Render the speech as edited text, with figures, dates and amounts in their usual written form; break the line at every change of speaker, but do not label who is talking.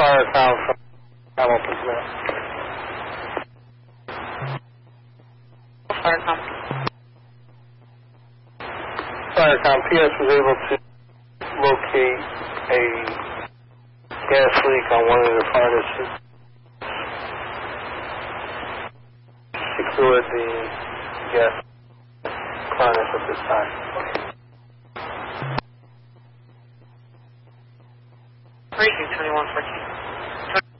Firecom from Hamilton.
Firecom.
Firecom, PS was able to locate a gas leak on one of the furnaces. Secured the gas furnace at this time.
Briefing 2114.